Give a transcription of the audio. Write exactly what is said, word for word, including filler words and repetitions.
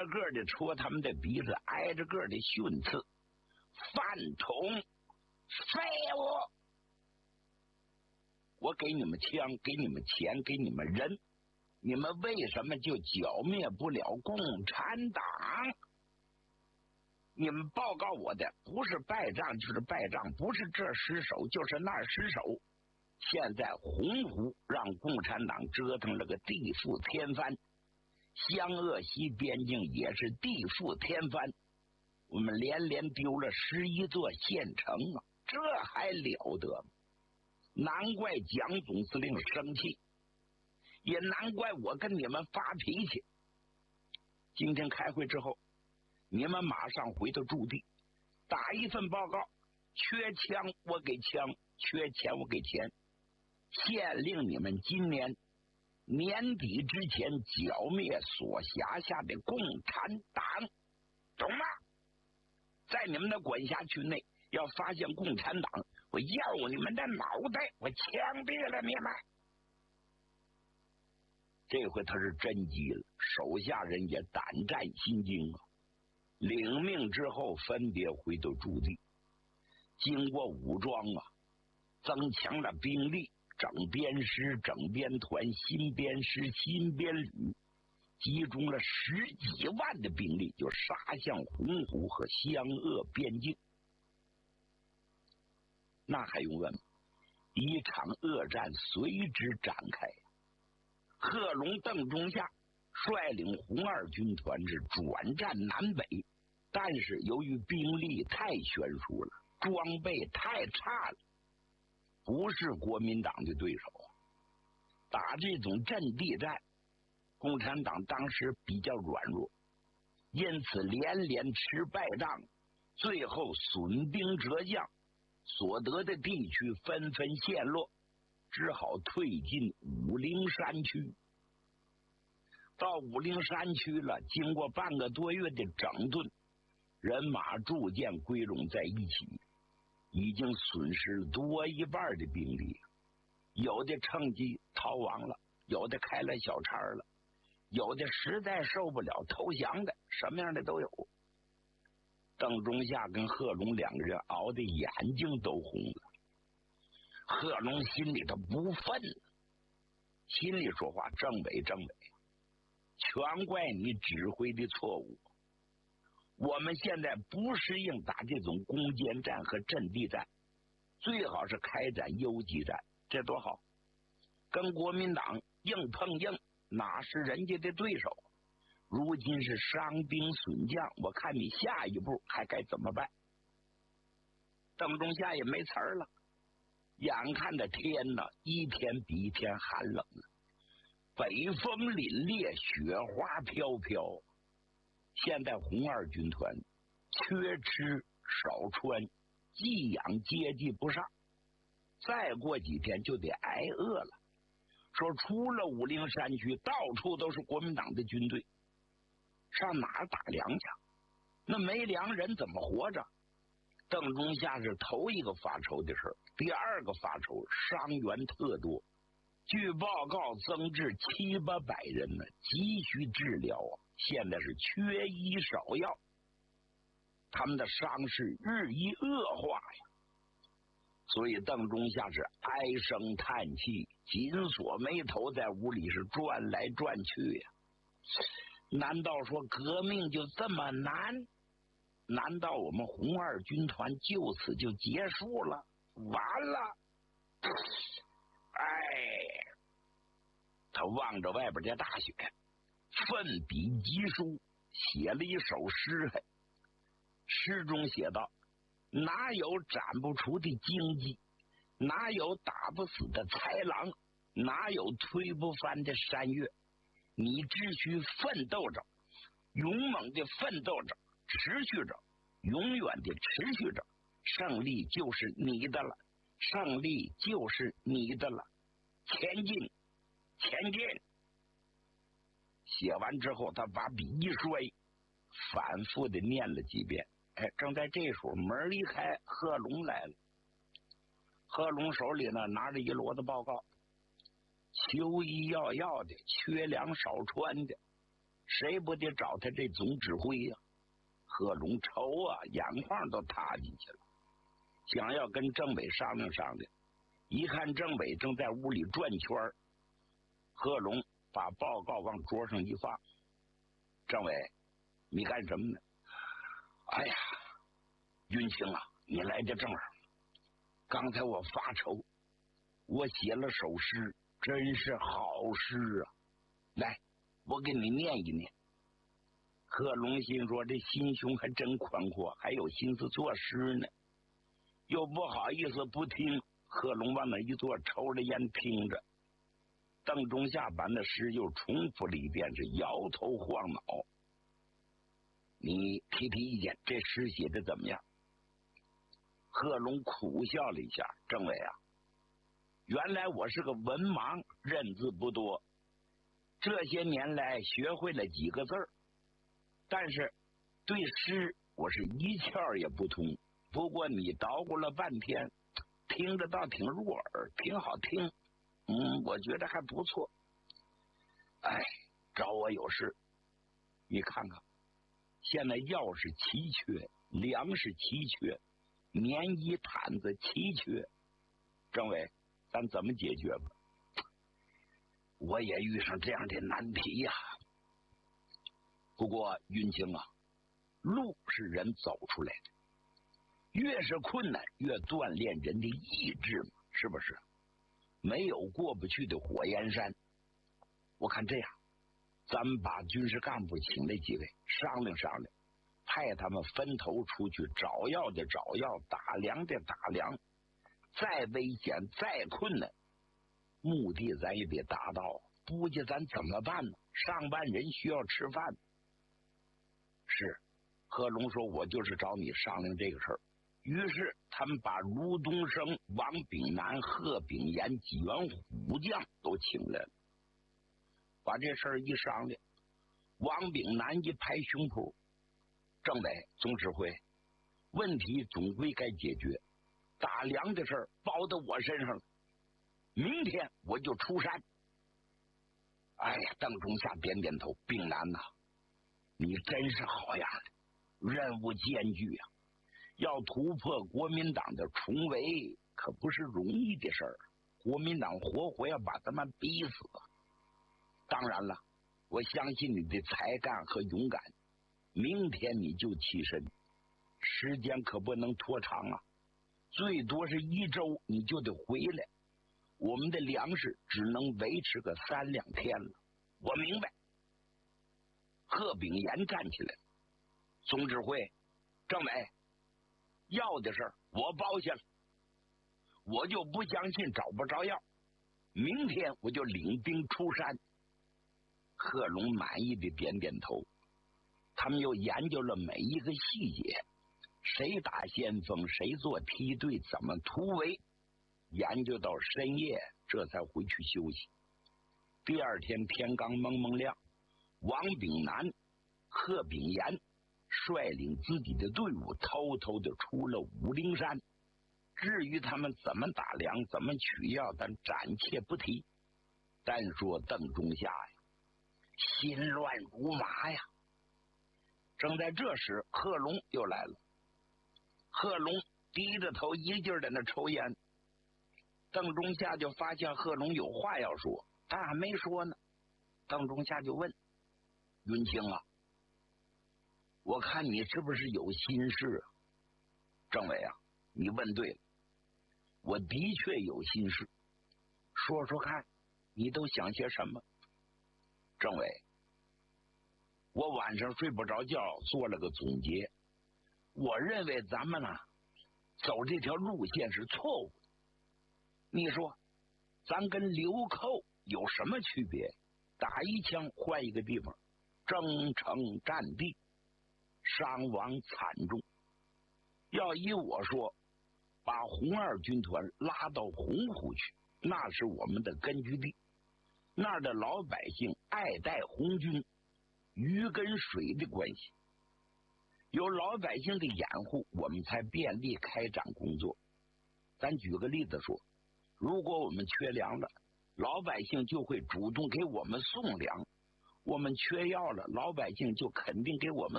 个的戳他们的鼻子，挨着个的训斥。饭桶，废物！我给你们枪，给你们钱，给你们人，你们为什么就剿灭不了共产党？你们报告我的不是败仗就是败仗，不是这失守就是那儿失守。现在洪湖让共产党折腾了个地覆天翻，湘鄂西边境也是地覆天翻，我们连连丢了十一座县城啊，这还了得吗？难怪蒋总司令生气，也难怪我跟你们发脾气。今天开会之后，你们马上回到驻地，打一份报告，缺枪我给枪，缺钱我给钱，限令你们今年年底之前剿灭所辖下的共产党，懂吗？在你们的管辖区内，要发现共产党，我要你们的脑袋，我枪毙了你们。这回他是真急了，手下人也胆战心惊啊。领命之后，分别回到驻地，经过武装啊，增强了兵力，整编师、整编团、新编师、新编旅，集中了十几万的兵力，就杀向洪湖和湘鄂边境。那还用问吗？一场恶战随之展开。贺龙、邓中夏率领红二军团是转战南北，但是由于兵力太悬殊了，装备太差了，不是国民党的对手。打这种阵地战，共产党当时比较软弱，因此连连吃败仗，最后损兵折将，所得的地区纷纷陷落，只好退进武陵山区。到武陵山区了，经过半个多月的整顿，人马逐渐归拢在一起，已经损失了多一半的兵力，有的趁机逃亡了，有的开了小差了，有的实在受不了投降的，什么样的都有。邓中夏跟贺龙两个人熬得眼睛都红了，贺龙心里头不忿，心里说话：政委政委，全怪你指挥的错误，我们现在不适应打这种攻坚战和阵地战，最好是开展游击战，这多好，跟国民党硬碰硬，哪是人家的对手？如今是伤兵损将，我看你下一步还该怎么办？邓中夏也没词儿了，眼看着天呢，一天比一天寒冷了，北风凛冽，雪花飘飘。现在红二军团缺吃少穿，寄养接济不上，再过几天就得挨饿了。说除了武陵山区，到处都是国民党的军队，上哪儿打粮去？那没粮人怎么活着？邓中夏是头一个发愁的事儿，第二个发愁伤员特多，据报告增至七八百人呢，急需治疗啊！现在是缺医少药，他们的伤势日益恶化呀。所以邓中夏是唉声叹气，紧锁眉头，在屋里是转来转去呀。难道说革命就这么难？难道我们红二军团就此就结束了？完了！哎，他望着外边的大雪，奋笔疾书，写了一首诗来。诗中写道：哪有斩不除的荆棘，哪有打不死的豺狼，哪有推不翻的山岳，你只需奋斗着，勇猛的奋斗着，持续着，永远的持续着，胜利就是你的了，胜利就是你的了，前进，前进。写完之后，他把笔一摔，反复的念了几遍。哎，正在这时候，门一开，贺龙来了。贺龙手里呢拿着一摞的报告，求医要药的，缺粮少穿的， 谁不得找他这总指挥呀、啊？贺龙愁啊，眼眶都塌进去了，想要跟政委商量商量。一看政委正在屋里转圈，贺龙把报告往桌上一放：“政委，你干什么呢？”“哎呀，云清啊，你来的正好。刚才我发愁，我写了首诗，真是好诗啊！来，我给你念一念。”贺龙心说：“这心胸还真宽阔，还有心思作诗呢。”又不好意思不听，贺龙往那一坐，抽着烟听着。邓中夏把那诗又重复了一遍，是摇头晃脑。“你提提意见，这诗写的怎么样？”贺龙苦笑了一下：“政委啊，原来我是个文盲，认字不多，这些年来学会了几个字儿，但是对诗我是一窍也不通。不过你捣鼓了半天，听着倒挺入耳，挺好听。嗯，我觉得还不错。哎，找我有事。你看看，现在药是奇缺，粮食奇缺，棉衣毯子奇缺。政委，咱怎么解决吧？”“我也遇上这样的难题呀、啊。不过云清啊，路是人走出来的，越是困难越锻炼人的意志嘛，是不是？没有过不去的火焰山。我看这样，咱们把军事干部请来几位商量商量，派他们分头出去找药的找药，打粮的打粮，再危险再困难，目的咱也得达到，不然咱怎么办呢？上万人需要吃饭。”“是。”贺龙说：“我就是找你商量这个事儿。”于是他们把卢东升、王炳南、贺炳炎几员虎将都请来了，把这事儿一商量。王炳南一拍胸脯：“政委、总指挥，问题总归该解决，打粮的事儿包到我身上了，明天我就出山。”哎呀，邓中夏点点头：“炳南呐、啊，你真是好样的，任务艰巨啊！要突破国民党的重围，可不是容易的事儿。国民党活活要把他们逼死。当然了，我相信你的才干和勇敢。明天你就起身，时间可不能拖长啊，最多是一周你就得回来。我们的粮食只能维持个三两天了。我明白。”贺炳炎站起来：“总指挥、政委，药的事儿我包下了，我就不相信找不着药。明天我就领兵出山。”贺龙满意的点点头。他们又研究了每一个细节，谁打先锋，谁做梯队，怎么突围，研究到深夜，这才回去休息。第二天天刚蒙蒙亮，王炳南、贺炳炎率领自己的队伍偷偷的出了武陵山。至于他们怎么打粮，怎么取药，咱暂且不提。单说邓中夏呀，心乱如麻呀。正在这时，贺龙又来了。贺龙低着头一劲儿在那抽烟。邓中夏就发现贺龙有话要说，他还没说呢。邓中夏就问：“云清啊，我看你是不是有心事啊？”“政委啊，你问对了，我的确有心事，说说看，你都想些什么？”“政委，我晚上睡不着觉，做了个总结，我认为咱们呢、啊、走这条路线是错误的。你说咱跟流寇有什么区别？打一枪换一个地方，争城占地，伤亡惨重。要依我说，把红二军团拉到洪湖去，那是我们的根据地，那儿的老百姓爱戴红军，鱼跟水的关系。有老百姓的掩护，我们才便利开展工作。咱举个例子说，如果我们缺粮了，老百姓就会主动给我们送粮， 我们缺药了，老百姓就肯定给我们